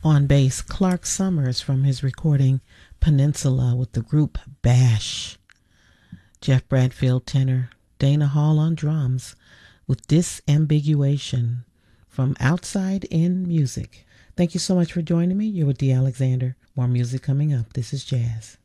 On bass, Clark Summers from his recording Peninsula with the group Bash. Jeff Bradfield tenor, Dana Hall on drums with Disambiguation from Outside In Music. Thank you so much for joining me. You're with Dee Alexander. More music coming up. This is Jazz.